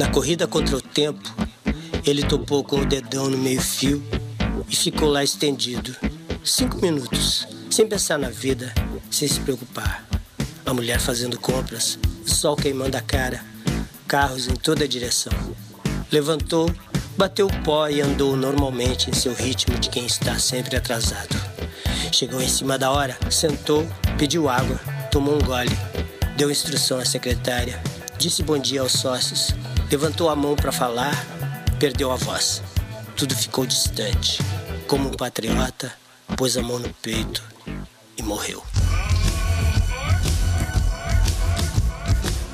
Na corrida contra o tempo, ele topou com o dedão no meio-fio e ficou lá estendido 5 minutos, sem pensar na vida, sem se preocupar. A mulher fazendo compras, o sol queimando a cara, carros em toda a direção. Levantou, bateu o pó e andou normalmente em seu ritmo de quem está sempre atrasado. Chegou em cima da hora, sentou, pediu água, tomou um gole, deu instrução à secretária, disse bom dia aos sócios, levantou a mão para falar, perdeu a voz. Tudo ficou distante. Como um patriota, pôs a mão no peito e morreu.